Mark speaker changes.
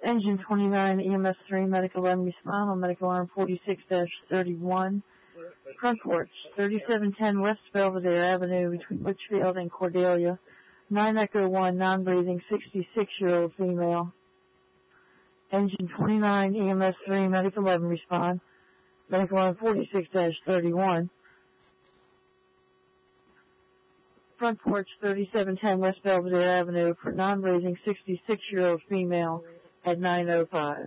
Speaker 1: Engine 29, EMS 3, Medical 11, respond on Medical Alarm 46-31. Front porch, 3710 West Belvedere Avenue between Litchfield and Cordelia. 9 Echo 1, non-breathing, 66-year-old female. Engine 29, EMS 3, Medical 11, respond. Medical Alarm 46-31. Front porch, 3710 West Belvedere Avenue for non-breathing, 66-year-old female at 9:05.